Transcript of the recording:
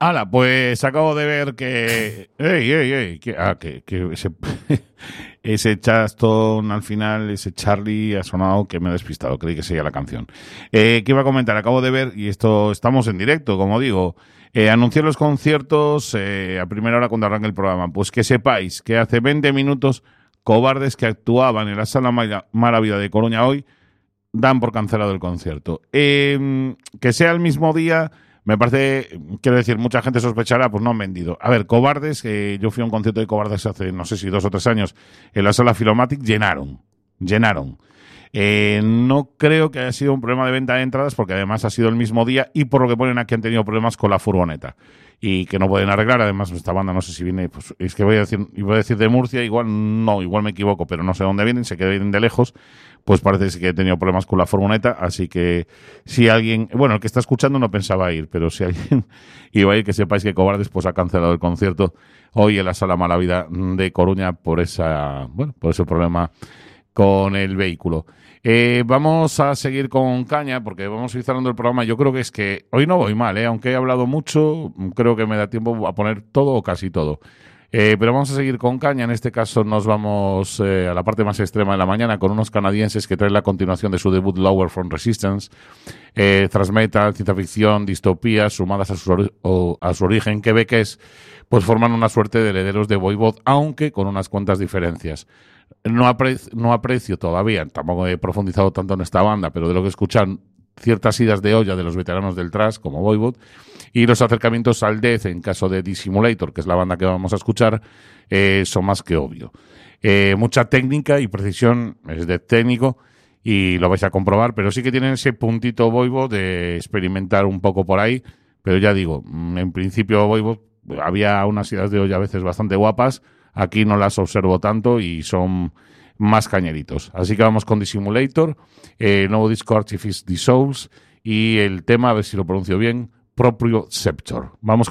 Hala, pues acabo de ver que... ¡Ey! Que ese Charleston al final, ese Charlie ha sonado que me ha despistado, creí que seguía la canción. ¿Qué iba a comentar? Acabo de ver, y esto estamos en directo, como digo, anuncié los conciertos a primera hora cuando arranque el programa. Pues que sepáis que hace 20 minutos Cobardes, que actuaban en la Sala Maravilla de Coruña hoy, dan por cancelado el concierto. Que sea el mismo día... Me parece, quiero decir, mucha gente sospechará, pues no han vendido. A ver, Cobardes, yo fui a un concierto de Cobardes hace, no sé si 2 o 3 años, en la sala Filomatic, llenaron. No creo que haya sido un problema de venta de entradas, porque además ha sido el mismo día y por lo que ponen aquí han tenido problemas con la furgoneta y que no pueden arreglar. Además, esta banda no sé si viene, pues es que voy a decir de Murcia, igual me equivoco, pero no sé dónde vienen, sé que vienen de lejos. Pues parece que he tenido problemas con la furgoneta, así que si alguien... Bueno, el que está escuchando no pensaba ir, pero si alguien iba a ir, que sepáis que Cobardes pues ha cancelado el concierto hoy en la Sala Maravilla de Coruña por ese problema con el vehículo. Vamos a seguir con caña, porque vamos a ir cerrando el programa. Yo creo que es que hoy no voy mal, aunque he hablado mucho, creo que me da tiempo a poner todo o casi todo. Pero vamos a seguir con caña. En este caso nos vamos a la parte más extrema de la mañana con unos canadienses que traen la continuación de su debut Lower from Resistance. Thrash metal, ciencia ficción, distopía, sumadas a su origen quebequés, pues forman una suerte de herederos de Voivod, aunque con unas cuantas diferencias. No aprecio todavía, tampoco he profundizado tanto en esta banda, pero de lo que escuchan ciertas idas de olla de los veteranos del thrash, como Voivod, y los acercamientos al death, en caso de Dissimulator, que es la banda que vamos a escuchar, son más que obvio. Mucha técnica y precisión, es death técnico, y lo vais a comprobar, pero sí que tienen ese puntito Voivod de experimentar un poco por ahí, pero ya digo, en principio Voivod había unas idas de olla a veces bastante guapas, aquí no las observo tanto y son más cañeritos. Así que vamos con Dissimulator, nuevo disco Artifice the Souls y el tema, a ver si lo pronuncio bien, Proprio Scepter. Vamos con